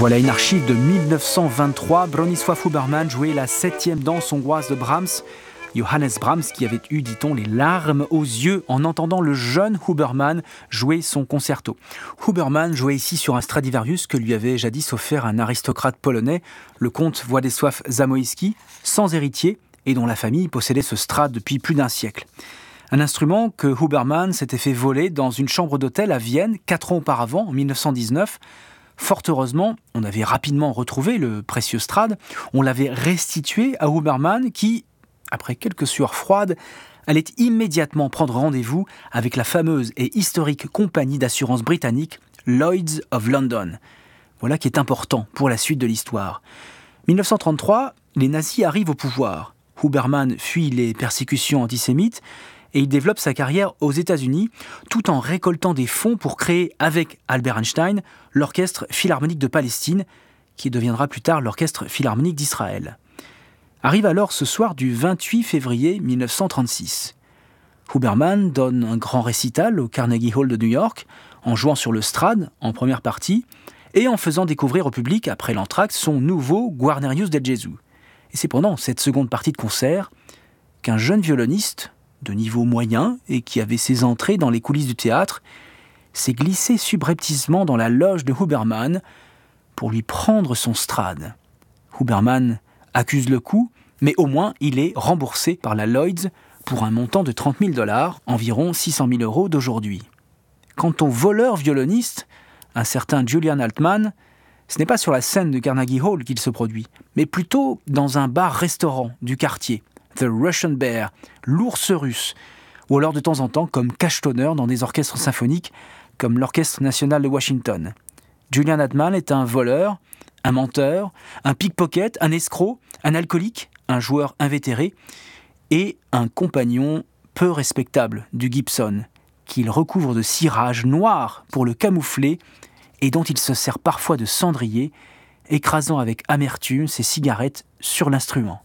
Voilà une archive de 1923. Bronisław Huberman jouait la 7e danse hongroise de Brahms. Johannes Brahms qui avait eu, dit-on, les larmes aux yeux en entendant le jeune Huberman jouer son concerto. Huberman jouait ici sur un Stradivarius que lui avait jadis offert un aristocrate polonais, le comte Władysław Zamoyski, sans héritier et dont la famille possédait ce Strad depuis plus d'un siècle. Un instrument que Huberman s'était fait voler dans une chambre d'hôtel à Vienne 4 ans auparavant, en 1919. Fort heureusement, on avait rapidement retrouvé le précieux Strad. On l'avait restitué à Huberman qui, après quelques sueurs froides, allait immédiatement prendre rendez-vous avec la fameuse et historique compagnie d'assurance britannique Lloyd's of London. Voilà qui est important pour la suite de l'histoire. 1933, les nazis arrivent au pouvoir. Huberman fuit les persécutions antisémites et il développe sa carrière aux États-Unis tout en récoltant des fonds pour créer avec Albert Einstein l'Orchestre Philharmonique de Palestine qui deviendra plus tard l'Orchestre Philharmonique d'Israël. Arrive alors ce soir du 28 février 1936. Huberman donne un grand récital au Carnegie Hall de New York en jouant sur le Strad en première partie et en faisant découvrir au public après l'entracte son nouveau Guarnerius del Gesù. Et c'est pendant cette seconde partie de concert qu'un jeune violoniste de niveau moyen et qui avait ses entrées dans les coulisses du théâtre s'est glissé subrepticement dans la loge de Huberman pour lui prendre son Strad. Huberman accuse le coup, mais au moins il est remboursé par la Lloyd's pour un montant de $30,000, environ 600 000 € d'aujourd'hui. Quant au voleur violoniste, un certain Julian Altman, ce n'est pas sur la scène de Carnegie Hall qu'il se produit, mais plutôt dans un bar-restaurant du quartier, The Russian Bear, l'ours russe, ou alors de temps en temps comme cachetonneur dans des orchestres symphoniques comme l'Orchestre national de Washington. Julian Altman est un voleur, un menteur, un pickpocket, un escroc, un alcoolique, un joueur invétéré et un compagnon peu respectable du Gibson, qu'il recouvre de cirage noir pour le camoufler et dont il se sert parfois de cendrier, écrasant avec amertume ses cigarettes sur l'instrument.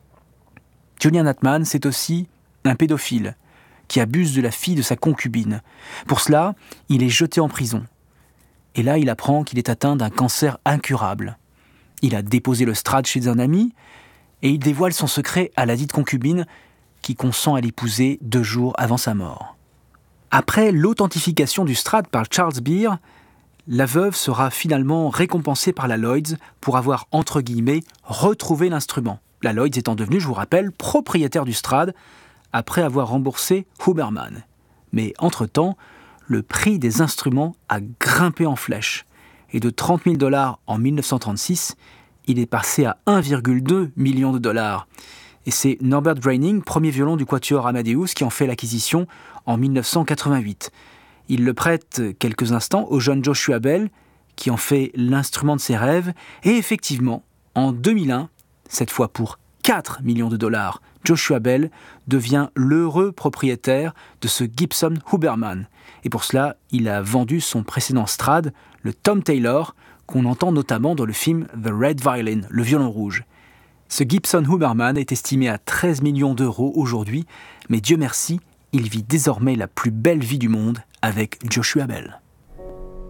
Julian Altman, c'est aussi un pédophile qui abuse de la fille de sa concubine. Pour cela, il est jeté en prison. Et là, il apprend qu'il est atteint d'un cancer incurable. Il a déposé le Strad chez un ami et il dévoile son secret à la dite concubine qui consent à l'épouser 2 jours avant sa mort. Après l'authentification du Strad par Charles Beer, la veuve sera finalement récompensée par la Lloyd's pour avoir, entre guillemets, retrouvé l'instrument. La Lloyd's étant devenue, je vous rappelle, propriétaire du Strad après avoir remboursé Huberman. Mais entre-temps, le prix des instruments a grimpé en flèche. Et de $30,000 en 1936, il est passé à 1,2 million de dollars. Et c'est Norbert Breining, premier violon du Quatuor Amadeus, qui en fait l'acquisition en 1988. Il le prête quelques instants au jeune Joshua Bell, qui en fait l'instrument de ses rêves. Et effectivement, en 2001, cette fois pour 4 millions de dollars, Joshua Bell devient l'heureux propriétaire de ce Gibson Huberman. Et pour cela, il a vendu son précédent Strad, le Tom Taylor, qu'on entend notamment dans le film The Red Violin, le violon rouge. Ce Gibson Huberman est estimé à 13 millions d'euros aujourd'hui, mais Dieu merci, il vit désormais la plus belle vie du monde avec Joshua Bell.